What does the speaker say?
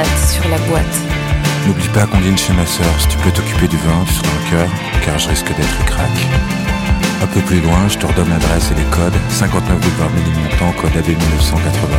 sur la boîte. N'oublie pas qu'on dîne chez ma sœur. Si tu peux t'occuper du vin, tu seras un cœur, car je risque d'être crack. Un peu plus loin, je te redonne l'adresse et les codes. 59 boulevard Ménilmontant, code AB 1980.